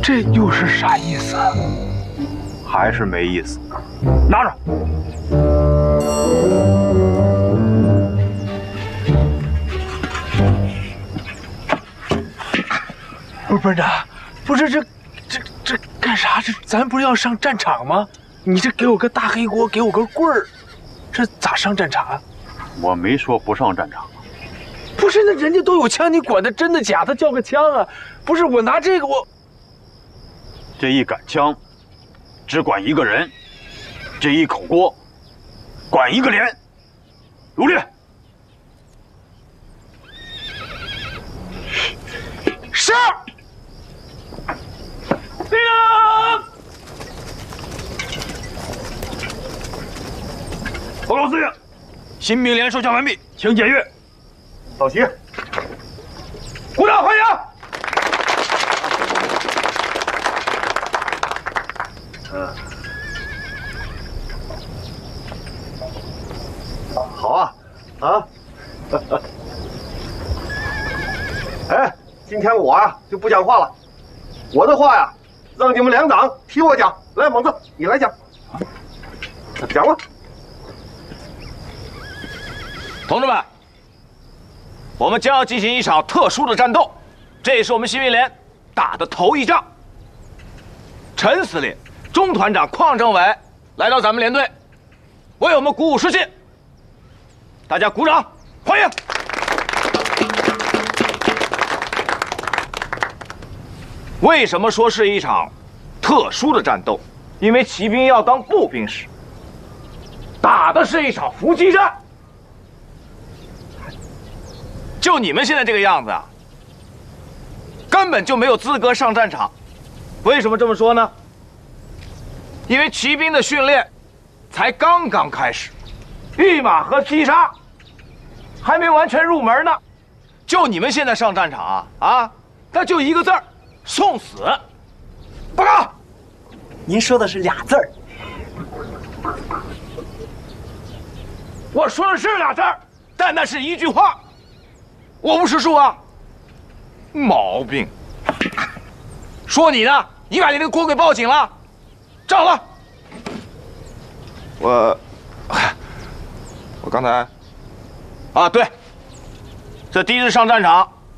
这又是啥意思？ 还是没意思。拿着。 不是班长，不是这干啥？咱不是要上战场吗？你这给我个大黑锅，给我个棍儿，这咋上战场啊？ 我没说不上战场。 不是，那人家都有枪，你管他真的假的？叫个枪啊！不是我拿这个我。 这一杆枪，只管一个人；这一口锅，管一个连。如律。 是。立正。 报告司令，新兵连授枪完毕，请检阅。到齐。鼓掌欢迎。 好啊，啊！哎，今天我啊就不讲话了，我的话呀，让你们连长替我讲。来，猛子，你来讲。讲了。 同志们，我们将要进行一场特殊的战斗，这也是我们新兵连打的头一仗。陈司令、中团长邝政委来到咱们连队，为我们鼓舞士气。大家鼓掌欢迎！为什么说是一场特殊的战斗？因为骑兵要当步兵时，打的是一场伏击战。就你们现在这个样子啊，根本就没有资格上战场。为什么这么说呢？因为骑兵的训练才刚刚开始，御马和劈杀还没完全入门呢。就你们现在上战场啊，那就一个字儿：送死。报告， 您说的是俩字儿。 我说的是俩字儿，但那是一句话。我不识数啊，毛病。说你呢，你把你那个锅给报警了，站好了。我刚才，对，这第一次上战场，